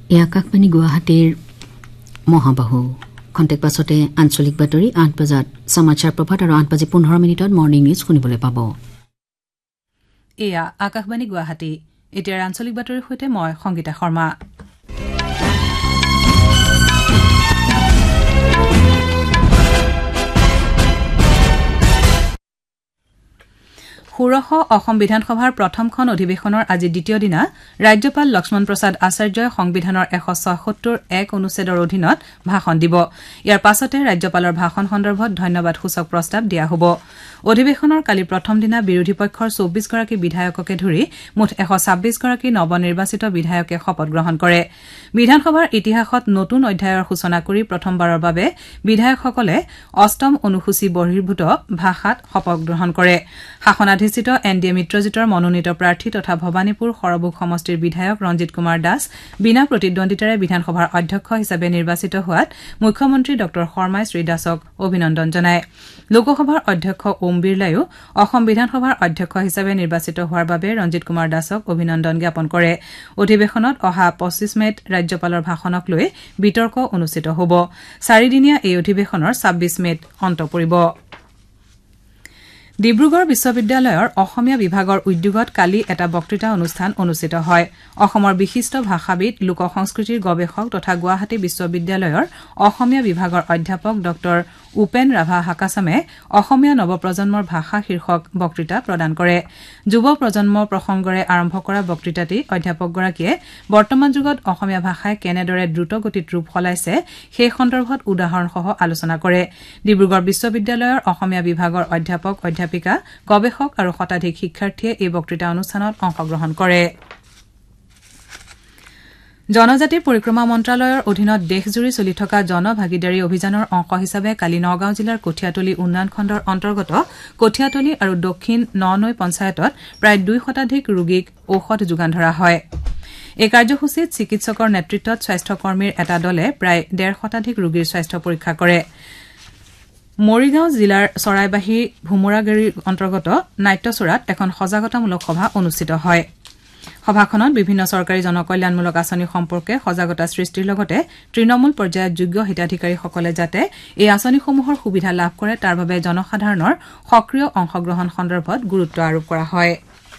আকাশবাণী গুৱাহাটীৰ মহাবাহু খন্তেক পাছতে আঞ্চলিক বাতৰি ৮ বজাত সমাচাৰ প্ৰভাত আৰু ৮:15 মৰ্ণিং নিউজ শুনিবলৈ পাব। এয়া আকাশবাণী গুৱাহাটী। এতিয়া আঞ্চলিক বাতৰিৰ সৈতে মই সংগীতা শৰ্মা। ষোড়শ অসম বিধানসভাৰ প্ৰথমখন অধিৱেশনৰ আজি দ্বিতীয় দিনা ৰাজ্যপাল লক্ষ্মণ প্ৰসাদ আচাৰ্যই সংবিধানৰ ১৭৬ অনুচ্ছেদৰ অধীনত ভাষণ দিব। ইয়াৰ পাছতে ৰাজ্যপালৰ ভাষণ সন্দৰ্ভত ধন্যবাদসূচক প্ৰস্তাৱ দিয়া হ'ব। অধিৱেশনৰ কালি প্ৰথম দিনা বিৰোধী পক্ষৰ ২৪গৰাকী বিধায়ককে ধৰি মুঠ ১২৬গৰাকী নৱনিৰ্বাচিত বিধায়কে শপত গ্ৰহণ কৰে। বিধানসভাৰ ইতিহাসত নতুন অধ্যায়ৰ সূচনা কৰি প্ৰথমবাৰৰ বাবে বিধায়কসকলে অষ্টম অনুসূচী বহিৰ্ভূত ভাষাত শপত গ্ৰহণ কৰে। শাসনাধিষ্ঠিত এনডিএ মিত্ৰজোঁটৰ মনোনীত প্ৰাৰ্থী তথা ভৱানীপুৰ সৰভোগ সমষ্টিৰ বিধায়ক ৰঞ্জিত কুমাৰ দাস বিনা প্ৰতিদ্বন্দ্বিতাৰে বিধানসভাৰ অধ্যক্ষ হিচাপে নিৰ্বাচিত হোৱাত মুখ্যমন্ত্ৰী ড শৰ্মাই শ্ৰীদাসক অভিনন্দন জনায়। লোকসভাৰ অধ্যক্ষ ওম বিৰলাইও অসম বিধানসভাৰ অধ্যক্ষ হিচাপে নিৰ্বাচিত হোৱাৰ বাবে ৰঞ্জিত কুমাৰ দাসক অভিনন্দন জ্ঞাপন কৰে। অধিৱেশনত অহা ২৫ মেত ৰাজ্যপালৰ ভাষণক লৈ বিতৰ্ক অনুষ্ঠিত হ'ব। ৪দিনীয়া এই অধিৱেশনৰ ২৬ মেত অন্ত পৰিব। ডিব্ৰুগড় বিশ্ববিদ্যালয়ৰ অসমীয়া বিভাগৰ উদ্যোগত কালি এটা বক্তৃতা অনুষ্ঠান অনুষ্ঠিত হয়। অসমৰ বিশিষ্ট ভাষাবিদ লোক সংস্কৃতিৰ গৱেষক তথা গুৱাহাটী বিশ্ববিদ্যালয়ৰ অসমীয়া বিভাগৰ অধ্যাপক ড উপেন ৰাভা হাকাচামে অসমীয়া নৱপ্ৰজন্মৰ ভাষা শীৰ্ষক বক্তৃতা প্ৰদান কৰে। যুৱ প্ৰজন্মৰ প্ৰসংগৰে আৰম্ভ কৰা বক্তৃতাটি অধ্যাপকগৰাকীয়ে বৰ্তমান যুগত অসমীয়া ভাষাই কেনেদৰে দ্ৰুতগতিত ৰূপ সলাইছে সেই সন্দৰ্ভত উদাহৰণসহ আলোচনা কৰে। ডিব্ৰুগড় বিশ্ববিদ্যালয়ৰ অসমীয়া বিভাগৰ অধ্যাপক অধ্যাপিকা গৱেষক আৰু শতাধিক শিক্ষাৰ্থীয়ে এই বক্তৃতা অনুষ্ঠানত অংশগ্ৰহণ কৰে। জনজাতি পৰিক্ৰমা মন্ত্ৰালয়ৰ অধীনত দেশজুৰি চলি থকা জনভাগিদাৰী অভিযানৰ অংশ হিচাপে কালি নগাঁও জিলাৰ কঠীয়াতলী উন্নয়ন খণ্ডৰ অন্তৰ্গত কঠীয়াতলী আৰু দক্ষিণ ননৈ পঞ্চায়তত প্ৰায় ২ শতাধিক ৰোগীক ঔষধ যোগান ধৰা হয়। এই কাৰ্যসূচীত চিকিৎসকৰ নেতৃত্বত স্বাস্থ্যকৰ্মীৰ এটা দলে প্ৰায় ১.৫ শতাধিক ৰোগীৰ স্বাস্থ্য পৰীক্ষা কৰে। মৰিগাঁও জিলাৰ চৰাইবাহী ভোমোৰাগুৰিৰ অন্তৰ্গত নাট্যচূড়াত এখন সজাগতামূলক সভা অনুষ্ঠিত হয়। সভাখনত বিভিন্ন চৰকাৰী জনকল্যাণমূলক আঁচনি সম্পৰ্কে সজাগতা সৃষ্টিৰ লগতে তৃণমূল পৰ্যায়ত যোগ্য হিতাধিকাৰীসকলে যাতে এই আঁচনিসমূহৰ সুবিধা লাভ কৰে তাৰ বাবে জনসাধাৰণৰ সক্ৰিয় অংশগ্ৰহণ সন্দৰ্ভত গুৰুত্ব আৰোপ কৰা হয়।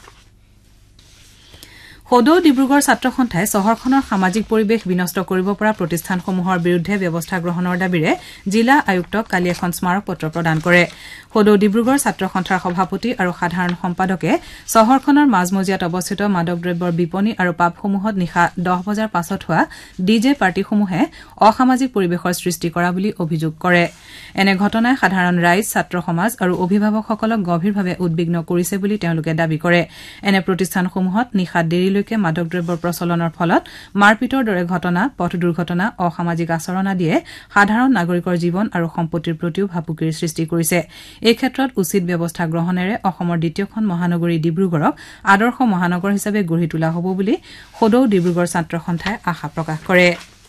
সদৌ ডিব্ৰুগড় ছাত্ৰ সন্থাই চহৰখনৰ সামাজিক পৰিৱেশ বিনষ্ট কৰিব পৰা প্ৰতিষ্ঠানসমূহৰ বিৰুদ্ধে ব্যৱস্থা গ্ৰহণৰ দাবীৰে জিলা আয়ুক্তক কালি এখন স্মাৰক পত্ৰ প্ৰদান কৰে। সদৌ ডিব্ৰুগড় ছাত্ৰ সন্থাৰ সভাপতি আৰু সাধাৰণ সম্পাদকে চহৰখনৰ মাজমজিয়াত অৱস্থিত মাদক দ্ৰব্যৰ বিপণী আৰু পাবসমূহত নিশা ১০ বজাৰ পাছত হোৱা ডিজে পাৰ্টিসমূহে অসামাজিক পৰিৱেশৰ সৃষ্টি কৰা বুলি অভিযোগ কৰে। এনে ঘটনাই সাধাৰণ ৰাইজ ছাত্ৰ সমাজ আৰু অভিভাৱকসকলক গভীৰভাৱে উদ্বিগ্ন কৰিছে বুলি তেওঁলোকে দাবী কৰে। এনে প্ৰতিষ্ঠানসমূহত নিশা দেৰিলৈকে মাদক দ্ৰব্যৰ প্ৰচলনৰ ফলত মাৰপিটৰ দৰে ঘটনা, পথ দুৰ্ঘটনা, অসামাজিক আচৰণ আদিয়ে সাধাৰণ নাগৰিকৰ জীৱন আৰু সম্পত্তিৰ প্ৰতিও ভাবুকিৰ সৃষ্টি কৰিছে। এই ক্ষেত্ৰত উচিত ব্যৱস্থা গ্ৰহণেৰে অসমৰ দ্বিতীয়খন মহানগৰী ডিব্ৰুগড়ক আদৰ্শ মহানগৰ হিচাপে গঢ়ি তোলা হ'ব বুলি সদৌ ডিব্ৰুগড় ছাত্ৰ সন্থাই আশা প্ৰকাশ কৰে।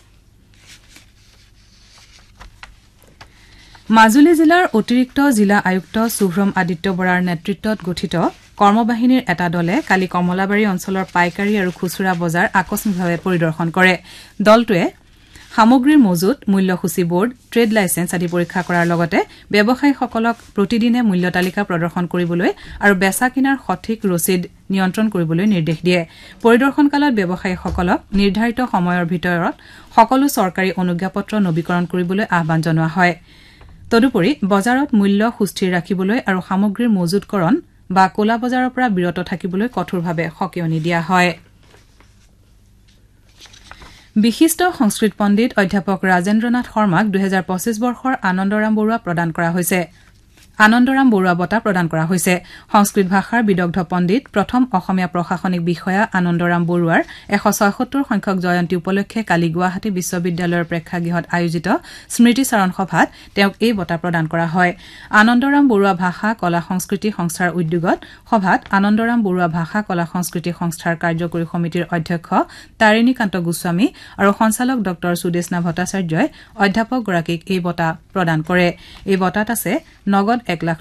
মাজুলী জিলাৰ অতিৰিক্ত জিলা আয়ুক্ত শুভ্ৰম আদিত্য বৰাৰ নেতৃত্বত গঠিত কৰ্মবাহিনীৰ এটা দলে কালি কমলাবাৰী অঞ্চলৰ পাইকাৰী আৰু খুচুৰা বজাৰ আকস্মিকভাৱে পৰিদৰ্শন কৰে। দলটোৱে সামগ্ৰীৰ মজুত, মূল্যসূচী বোৰ্ড, ট্ৰেড লাইচেন্স আদি পৰীক্ষা কৰাৰ লগতে ব্যৱসায়ীসকলক প্ৰতিদিনে মূল্য তালিকা প্ৰদৰ্শন কৰিবলৈ আৰু বেচা কিনাৰ সঠিক ৰচিদ নিয়ন্ত্ৰণ কৰিবলৈ নিৰ্দেশ দিয়ে। পৰিদৰ্শনকালত ব্যৱসায়ীসকলক নিৰ্ধাৰিত সময়ৰ ভিতৰত সকলো চৰকাৰী অনুজ্ঞাপত্ৰ নৱীকৰণ কৰিবলৈ আহ্বান জনোৱা হয়। তদুপৰি বজাৰত মূল্য সুস্থিৰ ৰাখিবলৈ আৰু সামগ্ৰীৰ মজুতকৰণ বা ক'লা বজাৰৰ পৰা বিৰত থাকিবলৈ কঠোৰভাৱে সকিয়নি দিয়া হয়। বিশিষ্ট সংস্কৃত পণ্ডিত অধ্যাপক ৰাজেন্দ্ৰ নাথ শৰ্মাক ২০২৫ বৰ্ষৰ আনন্দৰাম বৰুৱা প্ৰদান কৰা হৈছে। আনন্দৰাম বৰুৱা বঁটা প্ৰদান কৰা হৈছে। সংস্কৃত ভাষাৰ বিদগ্ধ পণ্ডিত প্ৰথম অসমীয়া প্ৰশাসনিক বিষয়া আনন্দৰাম বৰুৱাৰ ১৭৬ সংখ্যক জয়ন্তী উপলক্ষে কালি গুৱাহাটী বিশ্ববিদ্যালয়ৰ প্ৰেক্ষাগৃহত আয়োজিত স্মৃতিচাৰণ সভাত তেওঁক এই বঁটা প্ৰদান কৰা হয়। আনন্দৰাম বৰুৱা ভাষা কলা সংস্কৃতি সংস্থাৰ উদ্যোগত সভাত আনন্দৰাম বৰুৱা ভাষা কলা সংস্কৃতি সংস্থাৰ কাৰ্যকৰী সমিতিৰ অধ্যক্ষ তাৰিণীকান্ত গোস্বামী আৰু সঞ্চালক ড সুদেশনা ভট্টাচাৰ্যই অধ্যাপকগৰাকীক এই বঁটা প্ৰদান কৰে। এই বঁটাত আছে নগদ ১ লাখ